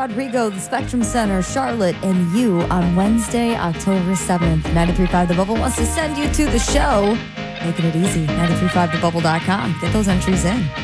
Rodrigo, the Spectrum Center, Charlotte, and you on Wednesday, October 7th. 93.5 The Bubble wants to send you to the show, making it easy. 93.5thebubble.com. Get those entries in.